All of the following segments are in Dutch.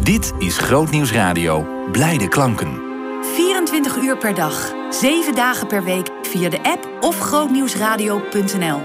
Dit is Grootnieuws Radio. Blijde klanken. 24 uur per dag, 7 dagen per week via de app of grootnieuwsradio.nl.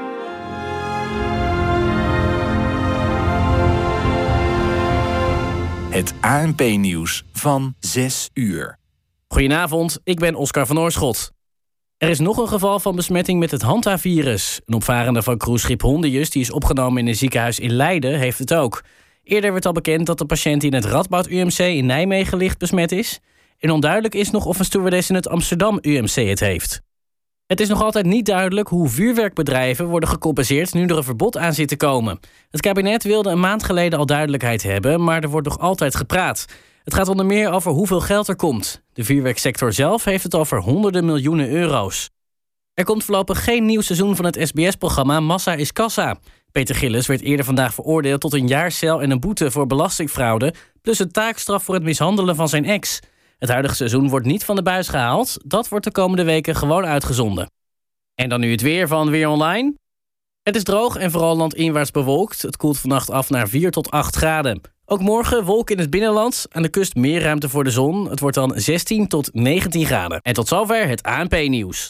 Het ANP-nieuws van 6 uur. Goedenavond, ik ben Oscar van Oorschot. Er is nog een geval van besmetting met het Hanta-virus. Een opvarende van cruiseschip Hondius, die is opgenomen in een ziekenhuis in Leiden, heeft het ook. Eerder werd al bekend dat de patiënt die in het Radboud UMC in Nijmegen ligt besmet is. En onduidelijk is nog of een stewardess in het Amsterdam UMC het heeft. Het is nog altijd niet duidelijk hoe vuurwerkbedrijven worden gecompenseerd nu er een verbod aan zit te komen. Het kabinet wilde een maand geleden al duidelijkheid hebben, maar er wordt nog altijd gepraat. Het gaat onder meer over hoeveel geld er komt. De vuurwerksector zelf heeft het over honderden miljoenen euro's. Er komt voorlopig geen nieuw seizoen van het SBS-programma Massa is Kassa. Peter Gillis werd eerder vandaag veroordeeld tot een jaar cel en een boete voor belastingfraude, plus een taakstraf voor het mishandelen van zijn ex. Het huidige seizoen wordt niet van de buis gehaald. Dat wordt de komende weken gewoon uitgezonden. En dan nu het weer van Weer Online. Het is droog en vooral landinwaarts bewolkt. Het koelt vannacht af naar 4 tot 8 graden. Ook morgen wolken in het binnenland. Aan de kust meer ruimte voor de zon. Het wordt dan 16 tot 19 graden. En tot zover het ANP-nieuws.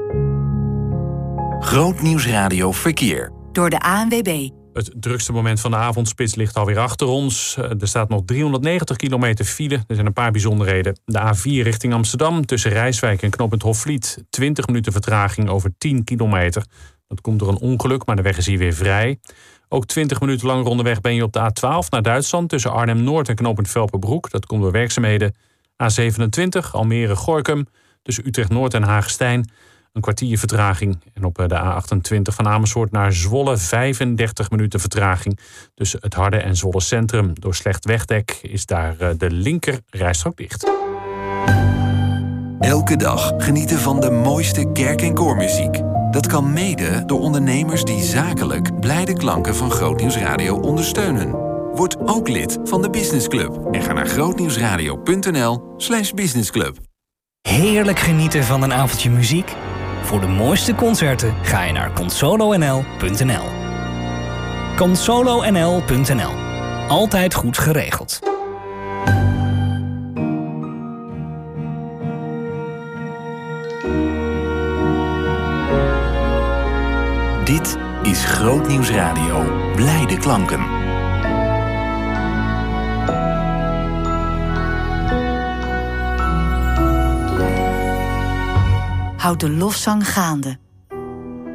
Grootnieuws Radio Verkeer. Door de ANWB. Het drukste moment van de avondspits ligt alweer achter ons. Er staat nog 390 kilometer file. Er zijn een paar bijzonderheden. De A4 richting Amsterdam tussen Rijswijk en knooppunt Hofvliet. 20 minuten vertraging over 10 kilometer. Dat komt door een ongeluk, maar de weg is hier weer vrij. Ook 20 minuten langer onderweg ben je op de A12 naar Duitsland tussen Arnhem-Noord en knooppunt Velperbroek. Dat komt door werkzaamheden. A27 Almere-Gorinchem tussen Utrecht-Noord en Hagestein. Een kwartier vertraging. En op de A28 van Amersfoort naar Zwolle 35 minuten vertraging. Tussen het Harde en Zwolle Centrum. Door slecht wegdek is daar de linker rijstrook dicht. Elke dag genieten van de mooiste kerk- en koormuziek. Dat kan mede door ondernemers die zakelijk blijde klanken van Grootnieuws Radio ondersteunen. Word ook lid van de Business Club en ga naar grootnieuwsradio.nl/businessclub. Heerlijk genieten van een avondje muziek? Voor de mooiste concerten ga je naar consolonl.nl. consolonl.nl. Altijd goed geregeld. Dit is Grootnieuws Radio. Blijde klanken. Houd de lofzang gaande.